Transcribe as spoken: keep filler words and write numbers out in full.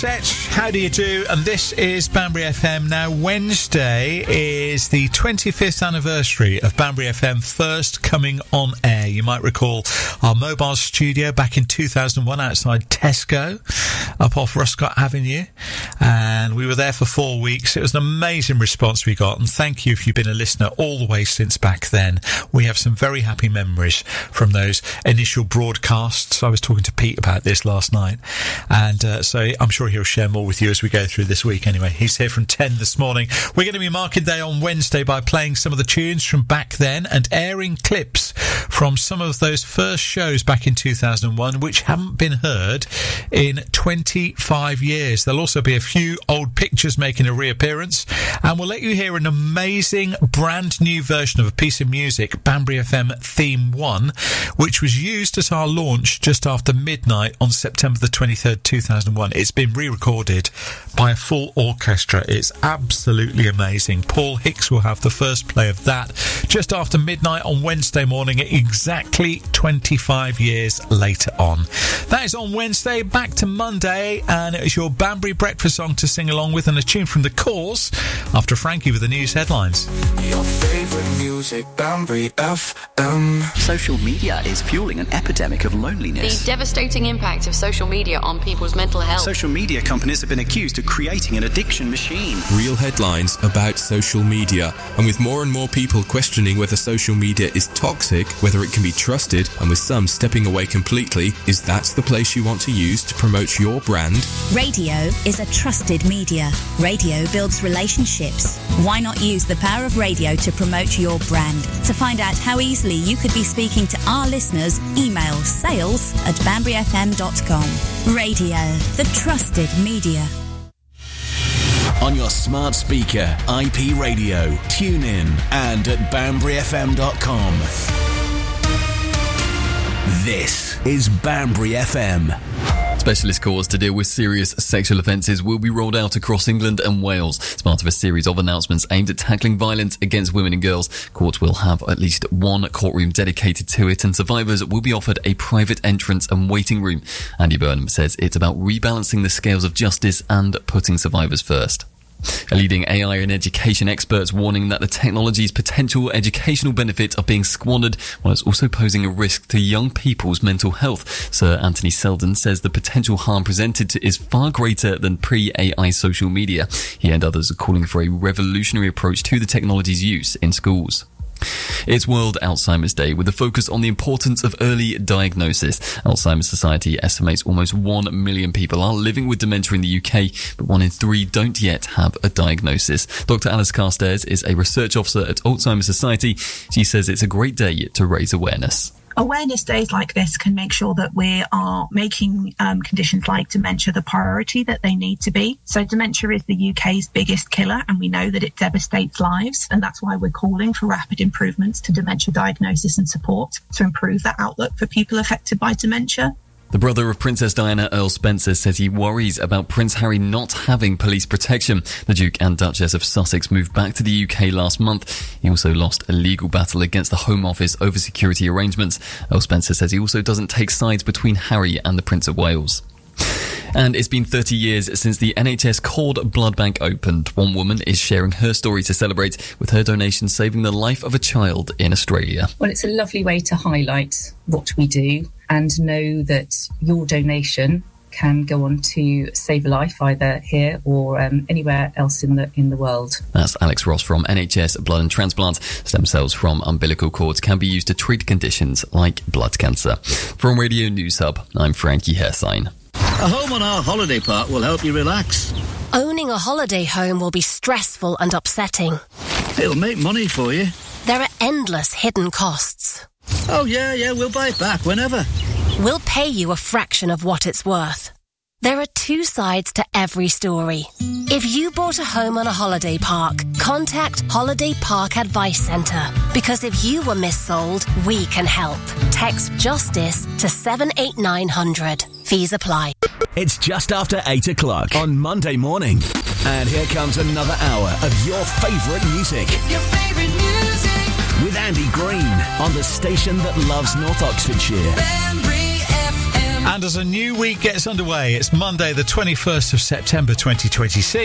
How do you do? And this is Banbury F M. Now, Wednesday is the twenty-fifth anniversary of Banbury F M first coming on air. You might recall our mobile studio back in two thousand one outside Tesco, up off Ruscott Avenue. And we were there for four weeks. It was an amazing response we got. And thank you if you've been a listener all the way since back then. We have some very happy memories from those initial broadcasts. I was talking to Pete about this last night. And uh, so I'm sure he'll share more with you as we go through this week anyway. He's here from ten this morning. We're going to be marking day on Wednesday by playing some of the tunes from back then and airing clips from some of those first shows back in two thousand one which haven't been heard in twenty-five years. There'll also be a few old pictures making a reappearance, and we'll let you hear an amazing brand new version of a piece of music, Banbury F M Theme one, which was used at our launch just after midnight on September the twenty-third, two thousand one. It's been re-recorded by a full orchestra. It's absolutely amazing. Paul Hicks will have the first play of that just after midnight on Wednesday morning, exactly twenty-five years later on. That is on Wednesday. Back to Monday, and it is your Banbury breakfast song to sing along with, and a tune from The Cause after Frankie with the news headlines. Your favourite music, Banbury F M. Social media is fueling an epidemic of loneliness. The devastating impact of social media on people's mental health. Social media companies have been accused of creating an addiction machine. Real headlines about social media, and with more and more people questioning whether social media is toxic, whether it can be trusted, and with some stepping away completely, is that the place you want to use to promote your brand? Radio is a trusted media. Radio builds relationships. Why not use the power of radio to promote your brand? To find out how easily you could be speaking to our listeners, email sales at banbury f m dot com. Radio, the trusted media. On your smart speaker, I P radio, tune in, and at banbury f m dot com. This is Banbury F M. Specialist courts to deal with serious sexual offences will be rolled out across England and Wales. As part of a series of announcements aimed at tackling violence against women and girls, courts will have at least one courtroom dedicated to it, and survivors will be offered a private entrance and waiting room. Andy Burnham says it's about rebalancing the scales of justice and putting survivors first. A leading A I and education expert's warning that the technology's potential educational benefits are being squandered, while it's also posing a risk to young people's mental health. Sir Anthony Selden says the potential harm presented to is far greater than pre-A I social media. He and others are calling for a revolutionary approach to the technology's use in schools. It's World Alzheimer's Day, with a focus on the importance of early diagnosis. Alzheimer's Society estimates almost one million people are living with dementia in the U K, but one in three don't yet have a diagnosis. Doctor Alice Carstairs is a research officer at Alzheimer's Society. She says it's a great day to raise awareness. Awareness days like this can make sure that we are making um, conditions like dementia the priority that they need to be. So dementia is the U K's biggest killer, and we know that it devastates lives. And that's why we're calling for rapid improvements to dementia diagnosis and support to improve that outlook for people affected by dementia. The brother of Princess Diana, Earl Spencer, says he worries about Prince Harry not having police protection. The Duke and Duchess of Sussex moved back to the U K last month. He also lost a legal battle against the Home Office over security arrangements. Earl Spencer says he also doesn't take sides between Harry and the Prince of Wales. And it's been thirty years since the N H S Cord Blood Bank opened. One woman is sharing her story to celebrate, with her donation saving the life of a child in Australia. Well, it's a lovely way to highlight what we do and know that your donation can go on to save a life either here or um, anywhere else in the in the world. That's Alex Ross from N H S Blood and Transplant. Stem cells from umbilical cords can be used to treat conditions like blood cancer. From Radio News Hub, I'm Frankie Hairsign. A home on our holiday park will help you relax. Owning a holiday home will be stressful and upsetting. It'll make money for you. There are endless hidden costs. Oh, yeah, yeah, we'll buy it back whenever. We'll pay you a fraction of what it's worth. There are two sides to every story. If you bought a home on a holiday park, contact Holiday Park Advice Centre. Because if you were missold, we can help. Text JUSTICE to seven eight nine hundred. Fees apply. It's just after eight o'clock on Monday morning. And here comes another hour of your favourite music. Your favourite music. With Andy Green on the station that loves North Oxfordshire. Banbury F M. And as a new week gets underway, it's Monday, the twenty-first of September, twenty twenty-six.